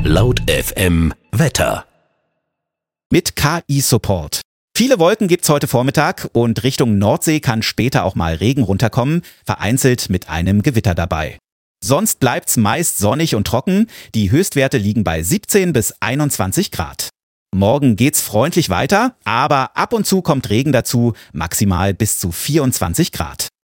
Laut FM Wetter. Mit KI-Support. Viele Wolken gibt's heute Vormittag und Richtung Nordsee kann später auch mal Regen runterkommen, vereinzelt mit einem Gewitter dabei. Sonst bleibt's meist sonnig und trocken. Die Höchstwerte liegen bei 17 bis 21 Grad. Morgen geht's freundlich weiter, aber ab und zu kommt Regen dazu, maximal bis zu 24 Grad.